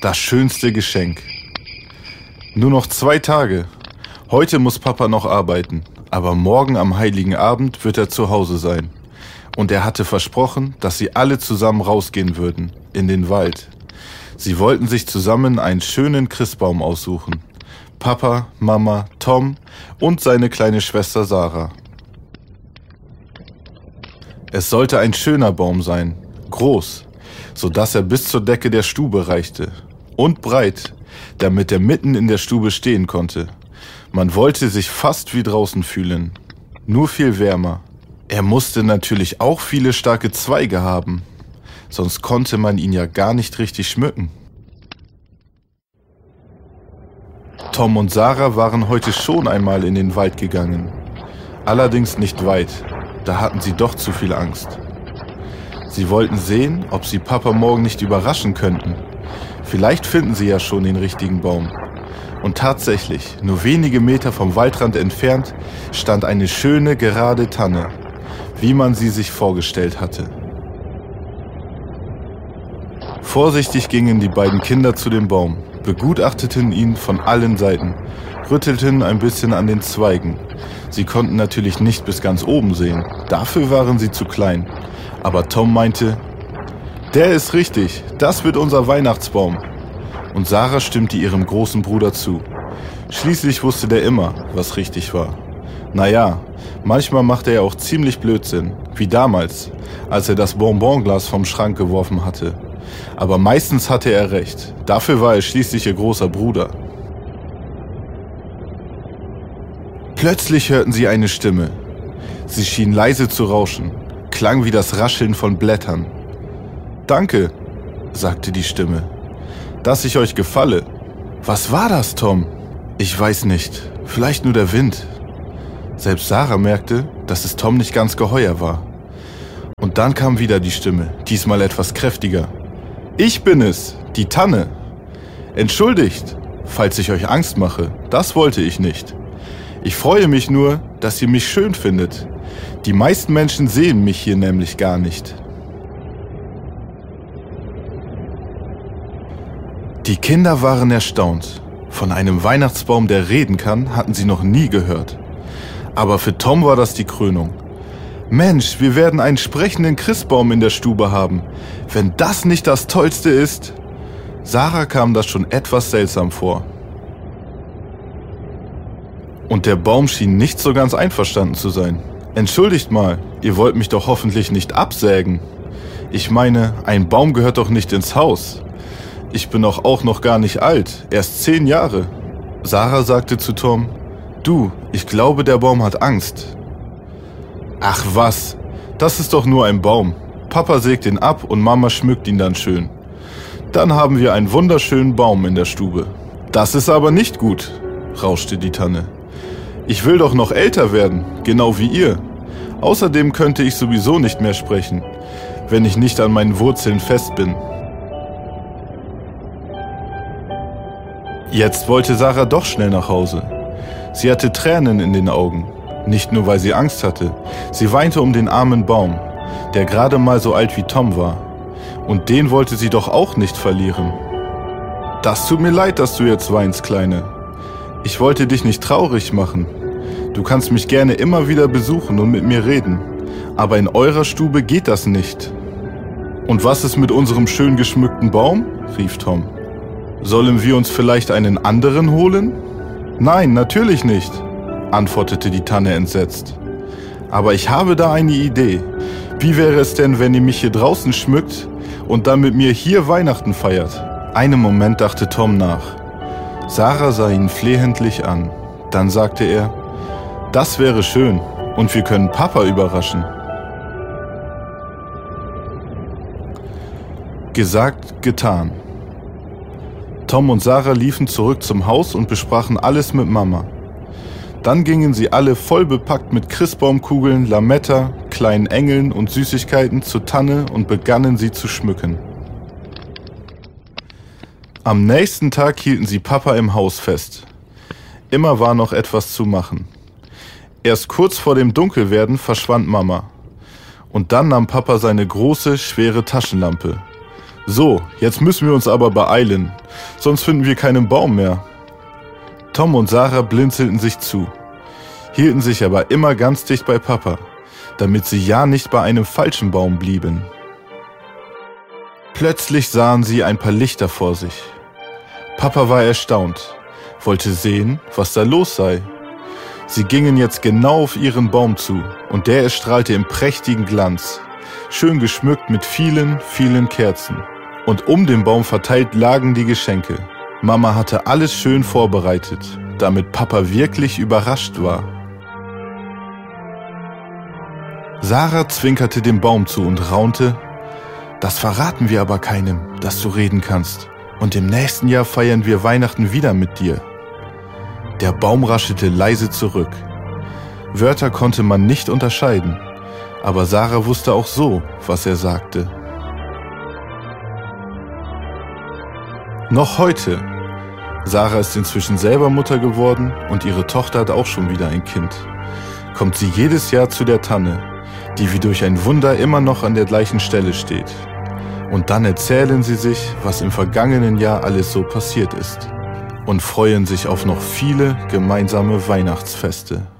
Das schönste Geschenk. Nur noch 2 Tage. Heute muss Papa noch arbeiten, aber morgen am Heiligen Abend wird er zu Hause sein. Und er hatte versprochen, dass sie alle zusammen rausgehen würden, in den Wald. Sie wollten sich zusammen einen schönen Christbaum aussuchen. Papa, Mama, Tom und seine kleine Schwester Sarah. Es sollte ein schöner Baum sein, groß, sodass er bis zur Decke der Stube reichte. Und breit, damit er mitten in der Stube stehen konnte. Man wollte sich fast wie draußen fühlen, nur viel wärmer. Er musste natürlich auch viele starke Zweige haben, sonst konnte man ihn ja gar nicht richtig schmücken. Tom und Sarah waren heute schon einmal in den Wald gegangen, allerdings nicht weit, da hatten sie doch zu viel Angst. Sie wollten sehen, ob sie Papa morgen nicht überraschen könnten. Vielleicht finden sie ja schon den richtigen Baum. Und tatsächlich, nur wenige Meter vom Waldrand entfernt, stand eine schöne, gerade Tanne, wie man sie sich vorgestellt hatte. Vorsichtig gingen die beiden Kinder zu dem Baum, begutachteten ihn von allen Seiten, rüttelten ein bisschen an den Zweigen. Sie konnten natürlich nicht bis ganz oben sehen, dafür waren sie zu klein. Aber Tom meinte, der ist richtig, das wird unser Weihnachtsbaum. Und Sarah stimmte ihrem großen Bruder zu. Schließlich wusste der immer, was richtig war. Naja, manchmal machte er auch ziemlich Blödsinn, wie damals, als er das Bonbonglas vom Schrank geworfen hatte. Aber meistens hatte er recht, dafür war er schließlich ihr großer Bruder. Plötzlich hörten sie eine Stimme. Sie schien leise zu rauschen, klang wie das Rascheln von Blättern. »Danke«, sagte die Stimme, »dass ich euch gefalle.« »Was war das, Tom?« »Ich weiß nicht, vielleicht nur der Wind.« Selbst Sarah merkte, dass es Tom nicht ganz geheuer war. Und dann kam wieder die Stimme, diesmal etwas kräftiger. »Ich bin es, die Tanne. Entschuldigt, falls ich euch Angst mache, das wollte ich nicht. Ich freue mich nur, dass ihr mich schön findet. Die meisten Menschen sehen mich hier nämlich gar nicht.« Die Kinder waren erstaunt. Von einem Weihnachtsbaum, der reden kann, hatten sie noch nie gehört. Aber für Tom war das die Krönung. Mensch, wir werden einen sprechenden Christbaum in der Stube haben. Wenn das nicht das Tollste ist. Sarah kam das schon etwas seltsam vor. Und der Baum schien nicht so ganz einverstanden zu sein. Entschuldigt mal, ihr wollt mich doch hoffentlich nicht absägen. Ich meine, ein Baum gehört doch nicht ins Haus. Ich bin doch auch noch gar nicht alt, erst 10 Jahre. Sarah sagte zu Tom, du, ich glaube, der Baum hat Angst. Ach was, das ist doch nur ein Baum. Papa sägt ihn ab und Mama schmückt ihn dann schön. Dann haben wir einen wunderschönen Baum in der Stube. Das ist aber nicht gut, rauschte die Tanne. Ich will doch noch älter werden, genau wie ihr. Außerdem könnte ich sowieso nicht mehr sprechen, wenn ich nicht an meinen Wurzeln fest bin. Jetzt wollte Sarah doch schnell nach Hause. Sie hatte Tränen in den Augen. Nicht nur, weil sie Angst hatte. Sie weinte um den armen Baum, der gerade mal so alt wie Tom war. Und den wollte sie doch auch nicht verlieren. Das tut mir leid, dass du jetzt weinst, Kleine. Ich wollte dich nicht traurig machen. Du kannst mich gerne immer wieder besuchen und mit mir reden. Aber in eurer Stube geht das nicht. Und was ist mit unserem schön geschmückten Baum? Rief Tom. Sollen wir uns vielleicht einen anderen holen? Nein, natürlich nicht, antwortete die Tanne entsetzt. Aber ich habe da eine Idee. Wie wäre es denn, wenn ihr mich hier draußen schmückt und dann mit mir hier Weihnachten feiert? Einen Moment dachte Tom nach. Sarah sah ihn flehentlich an. Dann sagte er, das wäre schön und wir können Papa überraschen. Gesagt, getan. Tom und Sarah liefen zurück zum Haus und besprachen alles mit Mama. Dann gingen sie alle voll bepackt mit Christbaumkugeln, Lametta, kleinen Engeln und Süßigkeiten zur Tanne und begannen sie zu schmücken. Am nächsten Tag hielten sie Papa im Haus fest. Immer war noch etwas zu machen. Erst kurz vor dem Dunkelwerden verschwand Mama. Und dann nahm Papa seine große, schwere Taschenlampe. So, jetzt müssen wir uns aber beeilen, sonst finden wir keinen Baum mehr. Tom und Sarah blinzelten sich zu, hielten sich aber immer ganz dicht bei Papa, damit sie ja nicht bei einem falschen Baum blieben. Plötzlich sahen sie ein paar Lichter vor sich. Papa war erstaunt, wollte sehen, was da los sei. Sie gingen jetzt genau auf ihren Baum zu und der erstrahlte im prächtigen Glanz, schön geschmückt mit vielen, vielen Kerzen. Und um den Baum verteilt lagen die Geschenke. Mama hatte alles schön vorbereitet, damit Papa wirklich überrascht war. Sarah zwinkerte dem Baum zu und raunte: Das verraten wir aber keinem, dass du reden kannst. Und im nächsten Jahr feiern wir Weihnachten wieder mit dir. Der Baum raschelte leise zurück. Wörter konnte man nicht unterscheiden, aber Sarah wusste auch so, was er sagte. Noch heute. Sarah ist inzwischen selber Mutter geworden und ihre Tochter hat auch schon wieder ein Kind. Kommt sie jedes Jahr zu der Tanne, die wie durch ein Wunder immer noch an der gleichen Stelle steht. Und dann erzählen sie sich, was im vergangenen Jahr alles so passiert ist. Und freuen sich auf noch viele gemeinsame Weihnachtsfeste.